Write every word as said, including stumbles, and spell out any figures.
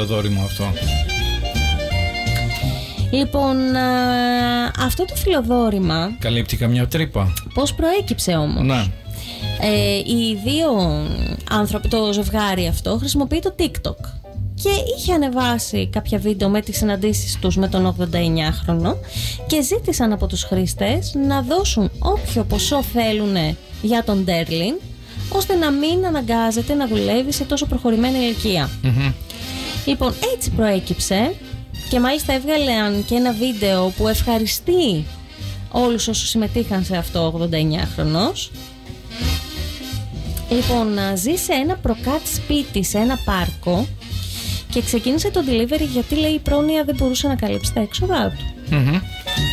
φιλοδόρημα αυτό? Λοιπόν, α, αυτό το φιλοδόρημα καλύπτει καμιά τρύπα? Πώς προέκυψε όμως? Ναι. Ε, οι δύο άνθρωποι, το ζευγάρι αυτό, χρησιμοποιεί το TikTok και είχε ανεβάσει κάποια βίντεο με τις συναντήσεις τους με τον ογδονταεννιάχρονο και ζήτησαν από τους χρήστες να δώσουν όποιο ποσό θέλουν για τον Ντέρλιν, ώστε να μην αναγκάζεται να δουλεύει σε τόσο προχωρημένη ηλικία. Mm-hmm. Λοιπόν, έτσι προέκυψε και μάλιστα έβγαλε και ένα βίντεο που ευχαριστεί όλους όσους συμμετείχαν σε αυτό ο ογδονταεννιάχρονος. Λοιπόν, ζει σε ένα προκάτ σπίτι, σε ένα πάρκο και ξεκίνησε το delivery γιατί, λέει, η πρόνοια δεν μπορούσε να καλύψει τα έξοδά του. Mm-hmm.